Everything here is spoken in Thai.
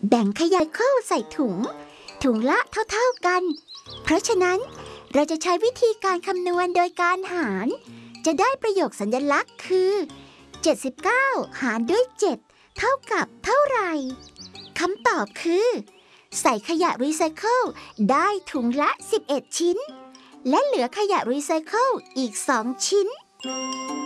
แบ่งขยะเข้าใส่ถุงละเท่าๆกัน เพราะฉะนั้นเราจะใช้วิธีการคำนวณโดยการหาร จะได้ประโยคสัญลักษณ์คือ79หารด้วย7เท่ากับเท่าไหร่คำตอบคือใส่ขยะรีไซเคิลได้ถุงละ11ชิ้นและเหลือขยะรีไซเคิลอีก2ชิ้น